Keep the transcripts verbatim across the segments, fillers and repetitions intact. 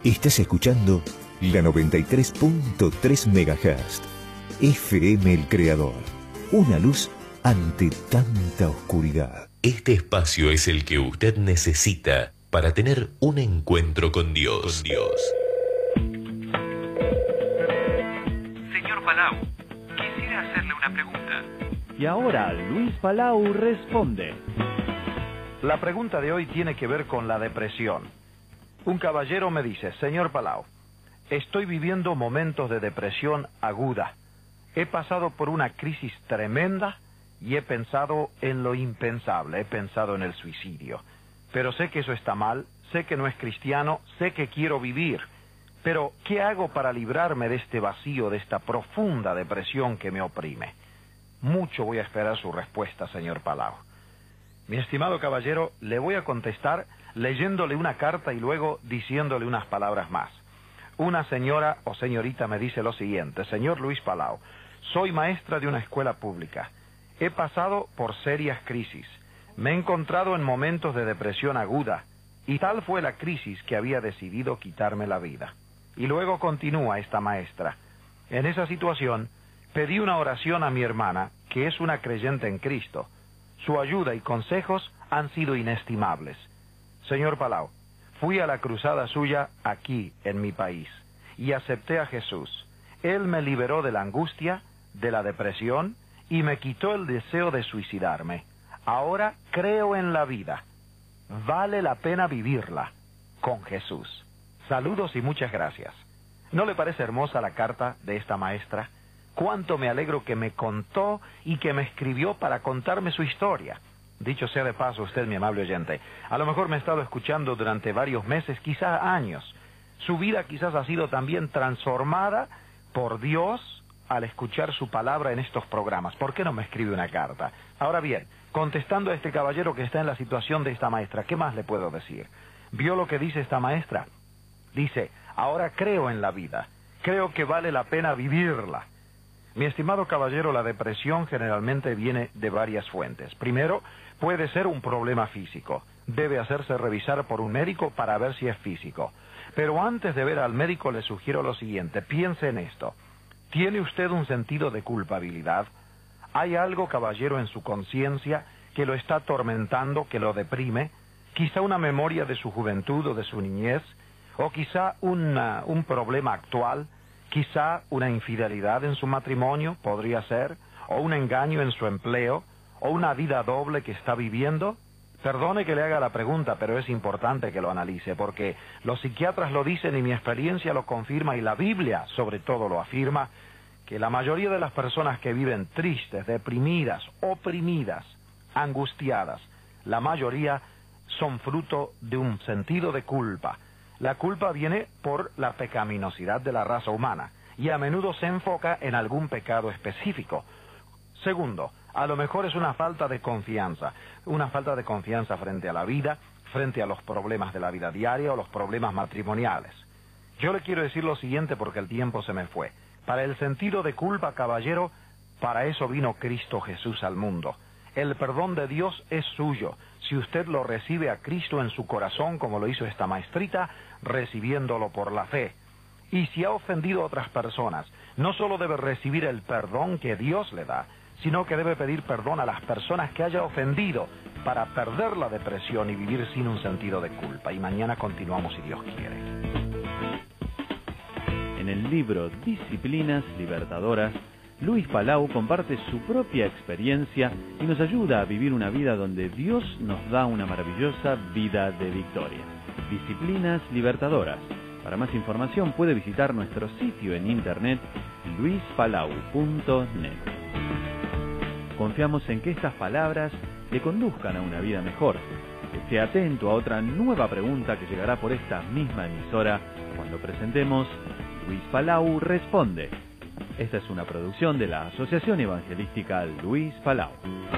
Estás escuchando la noventa y tres punto tres megahertz. F M El Creador. Una luz ante tanta oscuridad. Este espacio es el que usted necesita para tener un encuentro con Dios. Con Dios. Señor Palau, quisiera hacerle una pregunta. Y ahora Luis Palau responde. La pregunta de hoy tiene que ver con la depresión. Un caballero me dice: señor Palau, estoy viviendo momentos de depresión aguda. He pasado por una crisis tremenda y he pensado en lo impensable, he pensado en el suicidio. Pero sé que eso está mal, sé que no es cristiano, sé que quiero vivir. Pero, ¿qué hago para librarme de este vacío, de esta profunda depresión que me oprime? Mucho voy a esperar su respuesta, señor Palau. Mi estimado caballero, le voy a contestar leyéndole una carta y luego diciéndole unas palabras más. Una señora o señorita me dice lo siguiente: señor Luis Palau, soy maestra de una escuela pública. He pasado por serias crisis. Me he encontrado en momentos de depresión aguda, y tal fue la crisis que había decidido quitarme la vida. Y luego continúa esta maestra: en esa situación pedí una oración a mi hermana, que es una creyente en Cristo. Su ayuda y consejos han sido inestimables. Señor Palau, fui a la cruzada suya aquí, en mi país, y acepté a Jesús. Él me liberó de la angustia, de la depresión, y me quitó el deseo de suicidarme. Ahora creo en la vida. Vale la pena vivirla con Jesús. Saludos y muchas gracias. ¿No le parece hermosa la carta de esta maestra? Cuánto me alegro que me contó y que me escribió para contarme su historia. Dicho sea de paso, usted, mi amable oyente, a lo mejor me ha estado escuchando durante varios meses, quizás años. Su vida quizás ha sido también transformada por Dios al escuchar su palabra en estos programas. ¿Por qué no me escribe una carta? Ahora bien, contestando a este caballero que está en la situación de esta maestra, ¿qué más le puedo decir? ¿Vio lo que dice esta maestra? Dice: ahora creo en la vida, creo que vale la pena vivirla. Mi estimado caballero, la depresión generalmente viene de varias fuentes. Primero, puede ser un problema físico. Debe hacerse revisar por un médico para ver si es físico. Pero antes de ver al médico le sugiero lo siguiente: piense en esto. ¿Tiene usted un sentido de culpabilidad? ¿Hay algo, caballero, en su conciencia que lo está atormentando, que lo deprime? Quizá una memoria de su juventud o de su niñez, o quizá una, un problema actual. Quizá una infidelidad en su matrimonio, podría ser, o un engaño en su empleo, o una vida doble que está viviendo. Perdone que le haga la pregunta, pero es importante que lo analice, porque los psiquiatras lo dicen y mi experiencia lo confirma, y la Biblia sobre todo lo afirma, que la mayoría de las personas que viven tristes, deprimidas, oprimidas, angustiadas, la mayoría son fruto de un sentido de culpa. La culpa viene por la pecaminosidad de la raza humana y a menudo se enfoca en algún pecado específico. Segundo, a lo mejor es una falta de confianza, una falta de confianza frente a la vida, frente a los problemas de la vida diaria o los problemas matrimoniales. Yo le quiero decir lo siguiente porque el tiempo se me fue. Para el sentido de culpa, caballero, para eso vino Cristo Jesús al mundo. El perdón de Dios es suyo, si usted lo recibe a Cristo en su corazón, como lo hizo esta maestrita, recibiéndolo por la fe. Y si ha ofendido a otras personas, no solo debe recibir el perdón que Dios le da, sino que debe pedir perdón a las personas que haya ofendido para perder la depresión y vivir sin un sentido de culpa. Y mañana continuamos si Dios quiere. En el libro Disciplinas Libertadoras, Luis Palau comparte su propia experiencia y nos ayuda a vivir una vida donde Dios nos da una maravillosa vida de victoria. Disciplinas Libertadoras. Para más información puede visitar nuestro sitio en internet luis palau punto net. Confiamos en que estas palabras le conduzcan a una vida mejor. Esté atento a otra nueva pregunta que llegará por esta misma emisora cuando presentemos Luis Palau Responde. Esta es una producción de la Asociación Evangelística Luis Palau.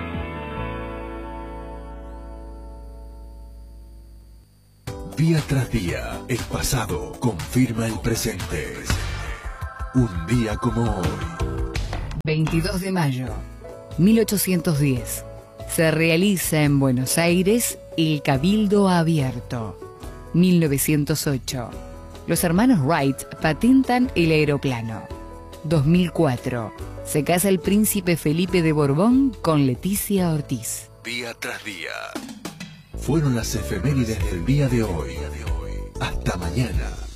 Día tras día, el pasado confirma el presente. Un día como hoy. veintidós de mayo, mil ochocientos diez. Se realiza en Buenos Aires el Cabildo Abierto. mil novecientos ocho. Los hermanos Wright patentan el aeroplano. dos mil cuatro. Se casa el príncipe Felipe de Borbón con Leticia Ortiz. Día tras día. Fueron las efemérides del día de hoy. Hasta mañana.